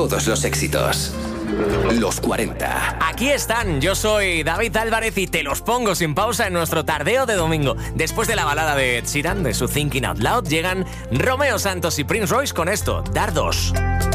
todos los éxitos. Los 40. Aquí están, yo soy David Álvarez y te los pongo sin pausa en nuestro tardeo de domingo. Después de la balada de Ed Sheeran, de su Thinking Out Loud, llegan Romeo Santos y Prince Royce con esto, Dardos.